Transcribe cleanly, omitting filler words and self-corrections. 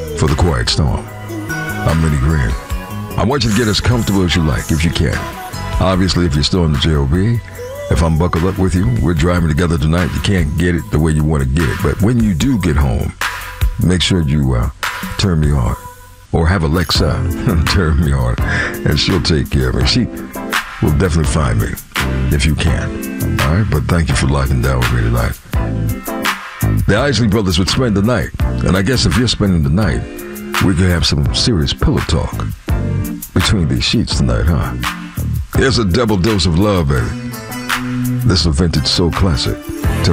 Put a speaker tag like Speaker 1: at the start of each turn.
Speaker 1: for the Quiet Storm. I'm Minnie Green. I want you to get as comfortable as you like, if you can. Obviously, if you're still in the JOB, if I'm buckled up with you, we're driving together tonight. You can't get it the way you want to get it. But when you do get home, make sure you turn me on. Or have Alexa turn me on, and she'll take care of me. She will definitely find me, if you can. All right? But thank you for locking down with me tonight. The Isley Brothers would spend the night. And I guess if you're spending the night, we could have some serious pillow talk between these sheets tonight, huh? Here's a double dose of love, baby. This is a vintage soul classic.